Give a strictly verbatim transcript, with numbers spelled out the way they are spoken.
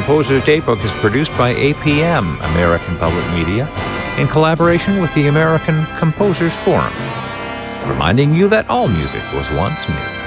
Composer's Daybook is produced by A P M, American Public Media, in collaboration with the American Composers Forum, reminding you that all music was once new.